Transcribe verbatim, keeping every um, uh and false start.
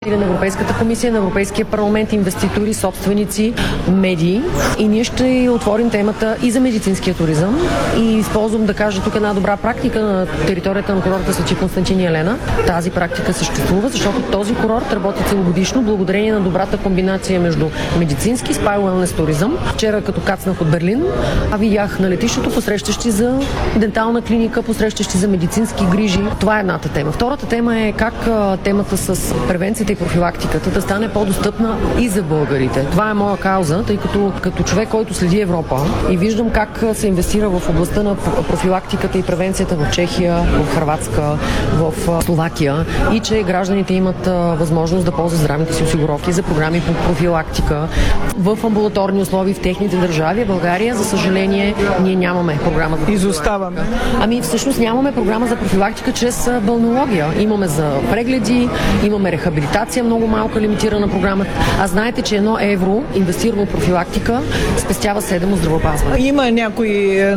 на Европейската комисия, на Европейския парламент, инвеститори, собственици, медии. И ние ще отворим темата и за медицинския туризъм. И използвам да кажа тук една добра практика на територията на курорта Свети Константин и Елена. Тази практика съществува, защото този курорт работи целогодишно, благодарение на добрата комбинация между медицински, спа и уелнес туризъм. Вчера, като кацнах от Берлин, а видях на летището посрещащи за дентална клиника, посрещащи за медицински грижи. Това е едната тема. Втората тема е как темата с превенцията и профилактиката да стане по-достъпна и за българите. Това е моя кауза, тъй като като човек, който следи Европа и виждам как се инвестира в областта на профилактиката и превенцията в Чехия, в Хърватска, в Словакия и че гражданите имат възможност да ползват здравните си осигуровки за програми по профилактика в амбулаторни условия в техните държави. В България, за съжаление, ние нямаме програма за Изоставаме. Ами всъщност нямаме програма за профилактика чрез балнеология. Имаме за прегледи, имаме рехабилитация, много малка лимитирана програма. А знаете, че едно евро инвестирано в профилактика спестява седем от здравеопазване. Има някои